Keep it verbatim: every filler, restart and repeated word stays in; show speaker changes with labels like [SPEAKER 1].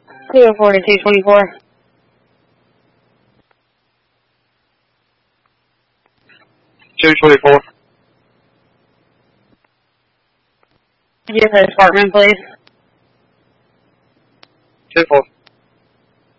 [SPEAKER 1] two forty-two twenty-four.
[SPEAKER 2] two twenty-four.
[SPEAKER 1] Give the department, please.
[SPEAKER 2] two four.